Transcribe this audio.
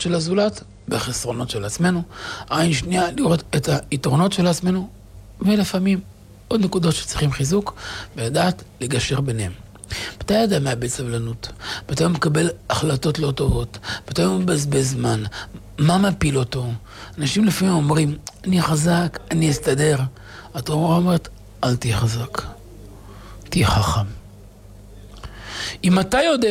של הזולת בחסרונות של עצמנו. עין שנייה, לראות את היתרונות של עצמנו, ולפעמים עוד נקודות שצריכים חיזוק, ולדעת לגשר ביניהם. מתי אדם מאבד סבלנות? מתי הוא מקבל החלטות לא טובות? מתי הוא מבזבז זמן? מה מפיל אותו? אנשים לפעמים אומרים, אני חזק, אני אסתדר. התורה אומרת, אל תהיה חזק. תהיה חכם. אם אתה יודע